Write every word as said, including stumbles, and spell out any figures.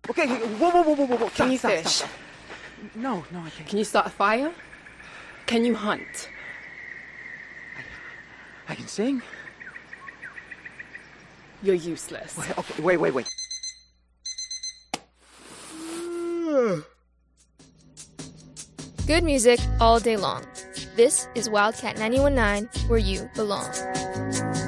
Okay, whoa, whoa, whoa, whoa, whoa, whoa. Can Stop, you stop, fish? Stop, stop. No, no, I can't. Can you start a fire? Can you hunt? I can sing. You're useless. Wait, okay, wait, wait, wait. Good music all day long. This is Wildcat ninety-one point nine, where you belong.